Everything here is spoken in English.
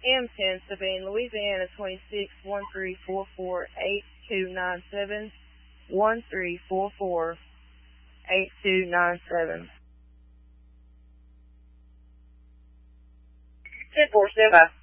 M10 Sabine, Louisiana 2613448297 13448297. 10-4, stand by.